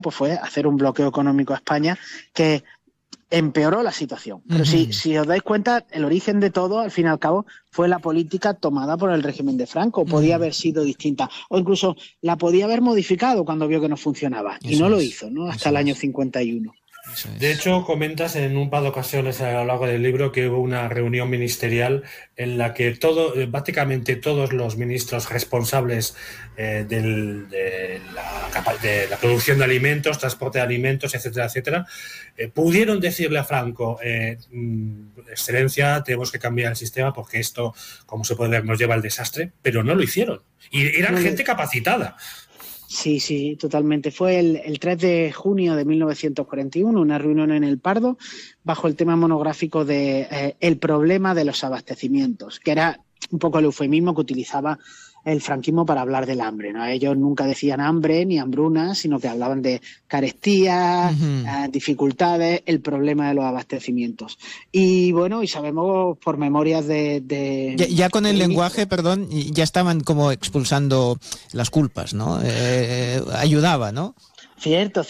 pues fue hacer un bloqueo económico a España que empeoró la situación. Pero si os dais cuenta, el origen de todo, al fin y al cabo, fue la política tomada por el régimen de Franco. Podía haber sido distinta, o incluso la podía haber modificado cuando vio que no funcionaba, y no lo hizo, ¿no? Hasta el año 51. De hecho, comentas en un par de ocasiones a lo largo del libro que hubo una reunión ministerial en la que básicamente todos los ministros responsables de la producción de alimentos, transporte de alimentos, etcétera, etcétera, pudieron decirle a Franco, Excelencia, tenemos que cambiar el sistema porque esto, como se puede ver, nos lleva al desastre, pero no lo hicieron. Y eran gente capacitada. Sí, totalmente. Fue el 3 de junio de 1941, una reunión en El Pardo, bajo el tema monográfico de el problema de los abastecimientos, que era un poco el eufemismo que utilizaba el franquismo para hablar del hambre, ¿no? Ellos nunca decían hambre ni hambruna, sino que hablaban de carestías, dificultades, el problema de los abastecimientos. Y bueno, y sabemos por memorias Ya con el lenguaje, perdón, ya estaban como expulsando las culpas, ¿no? Ayudaba, ¿no? Cierto.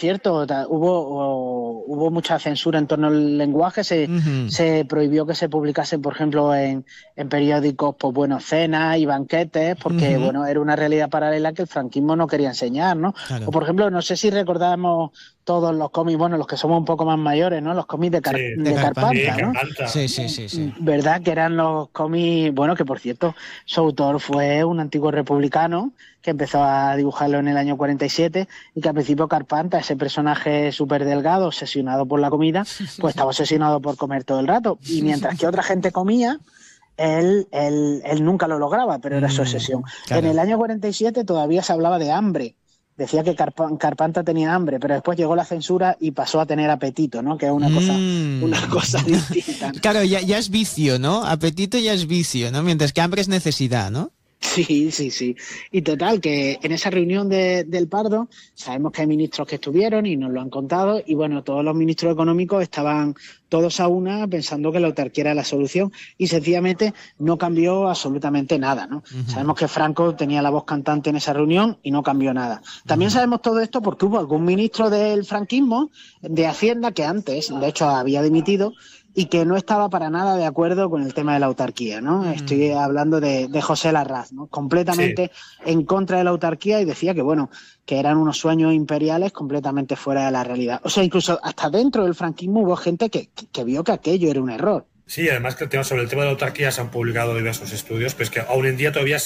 Hubo mucha censura en torno al lenguaje. Se prohibió que se publicasen, por ejemplo, en periódicos, pues bueno, cenas y banquetes, porque bueno, era una realidad paralela que el franquismo no quería enseñar, ¿no? Claro. O por ejemplo, no sé si recordamos todos los cómics, bueno, los que somos un poco más mayores, ¿no? Los cómics de Carpanta, ¿no? Sí. ¿Verdad? Que eran los cómics, bueno, que por cierto, su autor fue un antiguo republicano que empezó a dibujarlo en el año 47 y que al principio Carpanta, ese personaje súper delgado, obsesionado por la comida, pues estaba obsesionado por comer todo el rato. Y mientras que otra gente comía, él nunca lo lograba, pero era su obsesión. Claro. En el año 47 todavía se hablaba de hambre. Decía que Carpanta tenía hambre, pero después llegó la censura y pasó a tener apetito, ¿no? Que es una cosa distinta. Claro, ya es vicio, ¿no? Apetito ya es vicio, ¿no? Mientras que hambre es necesidad, ¿no? Sí. Y total, que en esa reunión del Pardo sabemos que hay ministros que estuvieron y nos lo han contado, y bueno, todos los ministros económicos estaban todos a una pensando que la autarquía era la solución, y sencillamente no cambió absolutamente nada, ¿no? Sabemos que Franco tenía la voz cantante en esa reunión y no cambió nada. También sabemos todo esto porque hubo algún ministro del franquismo, de Hacienda, que antes, de hecho, había dimitido, y que no estaba para nada de acuerdo con el tema de la autarquía, ¿no? Estoy hablando de José Larraz, ¿no? Completamente en contra de la autarquía, y decía que, bueno, que eran unos sueños imperiales completamente fuera de la realidad. O sea, incluso hasta dentro del franquismo hubo gente que vio que aquello era un error. Sí, además que sobre el tema de la autarquía se han publicado diversos estudios, pues que aún en día todavía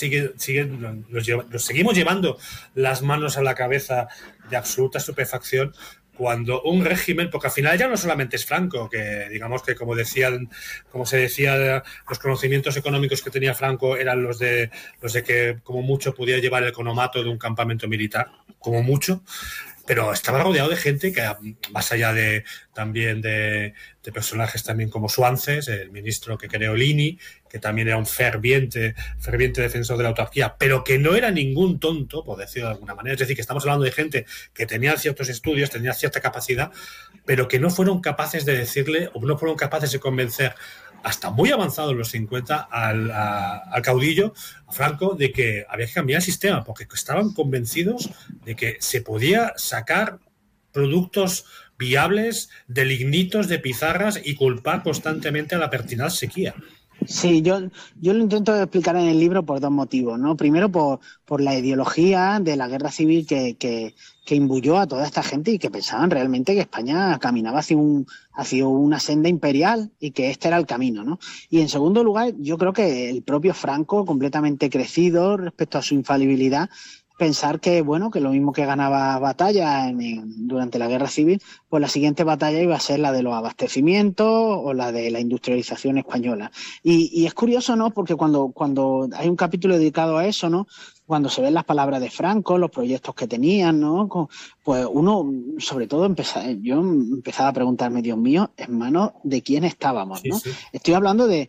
nos seguimos llevando las manos a la cabeza de absoluta estupefacción cuando un régimen, porque al final ya no solamente es Franco, que digamos que como se decía, los conocimientos económicos que tenía Franco eran los de que como mucho podía llevar el economato de un campamento militar, como mucho, pero estaba rodeado de gente que, más allá también de personajes también como Suances, el ministro que creó Lini, que también era un ferviente defensor de la autarquía, pero que no era ningún tonto, por decirlo de alguna manera. Es decir, que estamos hablando de gente que tenía ciertos estudios, tenía cierta capacidad, pero que no fueron capaces de decirle, o no fueron capaces de convencer hasta muy avanzado en los 50 al caudillo, a Franco, de que había que cambiar el sistema, porque estaban convencidos de que se podía sacar productos viables de lignitos, de pizarras, y culpar constantemente a la pertinaz sequía. Sí, yo lo intento explicar en el libro por dos motivos, ¿no? Primero, por la ideología de la guerra civil que imbuyó a toda esta gente y que pensaban realmente que España caminaba hacia una senda imperial y que este era el camino, ¿no? Y en segundo lugar, yo creo que el propio Franco, completamente crecido respecto a su infalibilidad, pensar que, bueno, que lo mismo que ganaba batalla durante la guerra civil, pues la siguiente batalla iba a ser la de los abastecimientos o la de la industrialización española. Y es curioso, ¿no? Porque cuando hay un capítulo dedicado a eso, ¿no? Cuando se ven las palabras de Franco, los proyectos que tenían, ¿no? Pues uno, sobre todo, yo empezaba a preguntarme, Dios mío, ¿en manos de quién estábamos, no? Sí. Estoy hablando de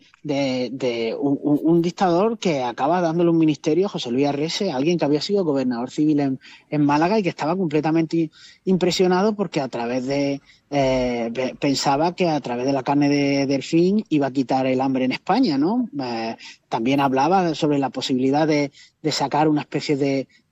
un dictador que acaba dándole un ministerio a José Luis Arrese, alguien que había sido gobernador civil en Málaga y que estaba completamente impresionado porque a través pensaba que a través de la carne de delfín iba a quitar el hambre en España, ¿no? También hablaba sobre la posibilidad de sacar una especie de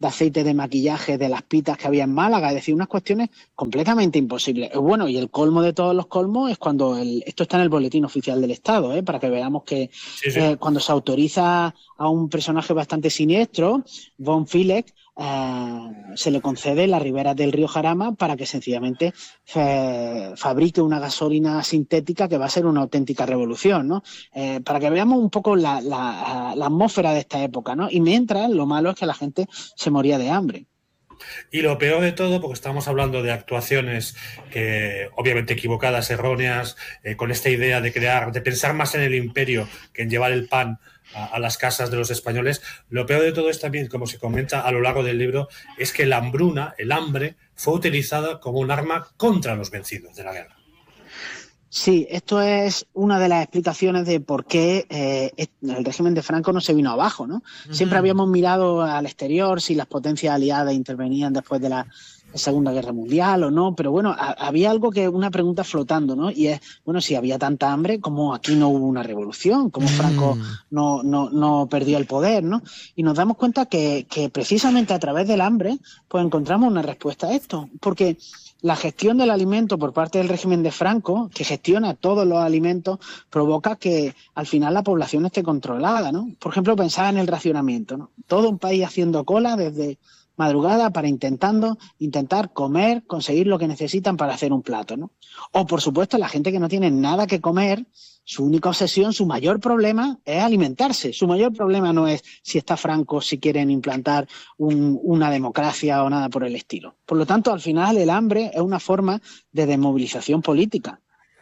de aceite de maquillaje de las pitas que había en Málaga, es decir, unas cuestiones completamente imposibles. Bueno, y el colmo de todos los colmos es cuando esto está en el Boletín Oficial del Estado, para que veamos que cuando se autoriza a un personaje bastante siniestro, Von Philek, se le concede las riberas del río Jarama para que sencillamente fabrique una gasolina sintética que va a ser una auténtica revolución, ¿no? Para que veamos un poco la atmósfera de esta época, ¿no? Y mientras, lo malo es que la gente se moría de hambre. Y lo peor de todo, porque estamos hablando de actuaciones que obviamente equivocadas, erróneas, con esta idea de pensar más en el imperio que en llevar el pan a las casas de los españoles. Lo peor de todo es también, como se comenta a lo largo del libro, es que la hambruna, el hambre, fue utilizada como un arma contra los vencidos de la guerra. Sí, esto es una de las explicaciones de por qué el régimen de Franco no se vino abajo, ¿no? Siempre habíamos mirado al exterior si las potencias aliadas intervenían después de la Segunda Guerra Mundial o no, pero bueno, había una pregunta flotando, ¿no? Y es, bueno, si había tanta hambre, ¿cómo aquí no hubo una revolución? ¿Cómo Franco no perdió el poder, ¿no? Y nos damos cuenta que precisamente a través del hambre, pues encontramos una respuesta a esto, porque la gestión del alimento por parte del régimen de Franco, que gestiona todos los alimentos, provoca que al final la población esté controlada, ¿no? Por ejemplo, pensaba en el racionamiento, ¿no? Todo un país haciendo cola desde madrugada para intentar comer, conseguir lo que necesitan para hacer un plato, ¿no? O, por supuesto, la gente que no tiene nada que comer, su única obsesión, su mayor problema es alimentarse. Su mayor problema no es si está Franco, si quieren implantar una democracia o nada por el estilo. Por lo tanto, al final, el hambre es una forma de desmovilización política.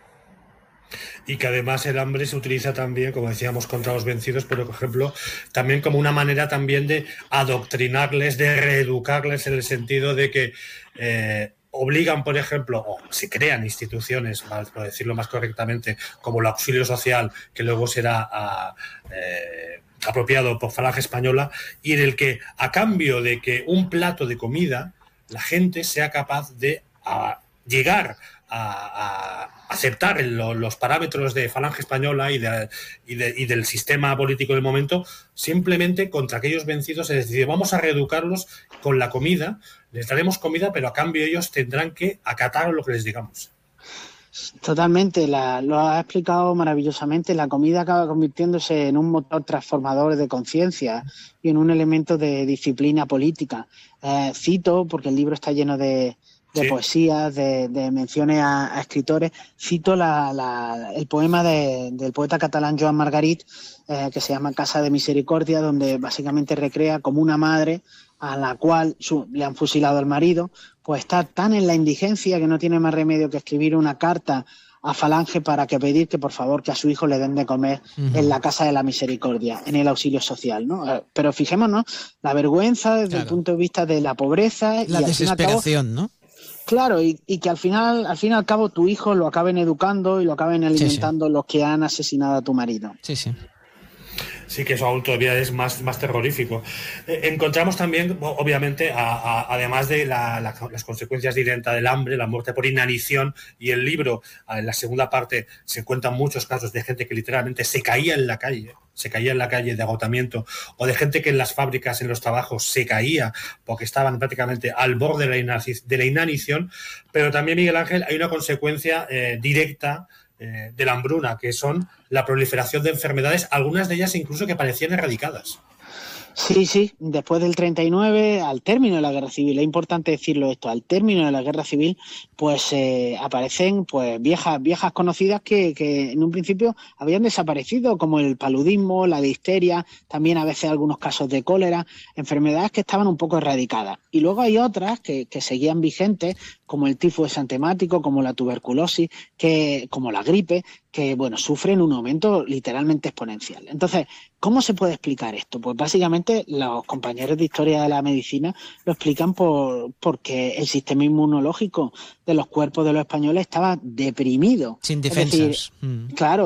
Y que además el hambre se utiliza también, como decíamos, contra los vencidos, pero, por ejemplo, también como una manera también de adoctrinarles, de reeducarles, en el sentido de que obligan, por ejemplo, o se crean instituciones, por decirlo más correctamente, como el auxilio social, que luego será apropiado por Falange Española, y en el que, a cambio de que un plato de comida, la gente sea capaz de llegar a aceptar los parámetros de Falange Española y del sistema político del momento, simplemente contra aquellos vencidos. Es decir, vamos a reeducarlos con la comida, les daremos comida, pero a cambio ellos tendrán que acatar lo que les digamos. Totalmente, lo has explicado maravillosamente. La comida acaba convirtiéndose en un motor transformador de conciencia y en un elemento de disciplina política. Cito, porque el libro está lleno de poesías, de menciones a escritores. Cito el poema del poeta catalán Joan Margarit, que se llama Casa de Misericordia, donde básicamente recrea como una madre a la cual le han fusilado al marido, pues está tan en la indigencia que no tiene más remedio que escribir una carta a Falange para pedir que por favor que a su hijo le den de comer en la Casa de la Misericordia, en el auxilio social, ¿no? Pero fijémonos, la vergüenza desde el punto de vista de la pobreza, la desesperación, ¿no? Claro, y que al fin y al cabo tu hijo lo acaben educando y lo acaben alimentando los que han asesinado a tu marido. Sí, sí. Sí, que eso aún todavía es más terrorífico. Encontramos también, obviamente, además de las consecuencias directas del hambre, la muerte por inanición, y el libro, en la segunda parte, se cuentan muchos casos de gente que literalmente se caía en la calle de agotamiento, o de gente que en las fábricas, en los trabajos, se caía porque estaban prácticamente al borde de la inanición. Pero también, Miguel Ángel, hay una consecuencia directa de la hambruna, que son la proliferación de enfermedades, algunas de ellas incluso que parecían erradicadas. Sí, después del 39, al término de la Guerra Civil, es importante decirlo esto, al término de la Guerra Civil, pues aparecen pues viejas conocidas que en un principio habían desaparecido, como el paludismo, la difteria, también a veces algunos casos de cólera, enfermedades que estaban un poco erradicadas. Y luego hay otras que seguían vigentes, como el tifo exantemático, como la tuberculosis, como la gripe, que sufren un aumento literalmente exponencial. Entonces, ¿cómo se puede explicar esto? Pues básicamente los compañeros de historia de la medicina lo explican porque el sistema inmunológico de los cuerpos de los españoles estaba deprimido. Sin defensas. Es decir, claro,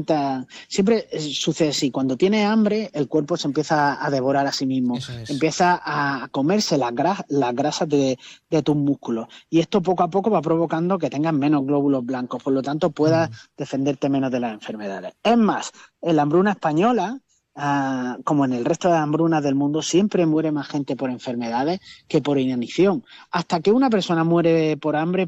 siempre sucede así, cuando tienes hambre, el cuerpo se empieza a devorar a sí mismo, empieza a comerse las grasas de tus músculos, y esto poco a poco va provocando que tengas menos glóbulos blancos, por lo tanto puedas defenderte menos de las enfermedades. Es más, en la hambruna española, como en el resto de hambrunas del mundo, siempre muere más gente por enfermedades que por inanición. Hasta que una persona muere por hambre,